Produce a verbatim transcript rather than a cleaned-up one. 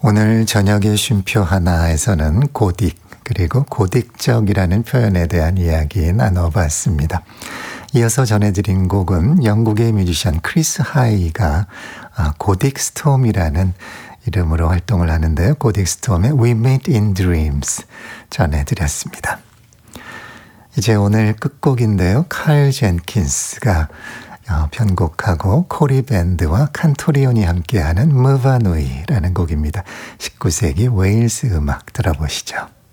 오늘 저녁의 쉼표 하나에서는 고딕 그리고 고딕적이라는 표현에 대한 이야기 나눠봤습니다. 이어서 전해드린 곡은 영국의 뮤지션 크리스 하이가 고딕 스톰이라는 이름으로 활동을 하는데요. 고딕 스톰의 We Meet in Dreams 전해드렸습니다. 이제 오늘 끝곡인데요. 칼 젠킨스가 편곡하고 코리 밴드와 칸토리온이 함께하는 무바누이라는 곡입니다. 십구 세기 웨일스 음악 들어보시죠.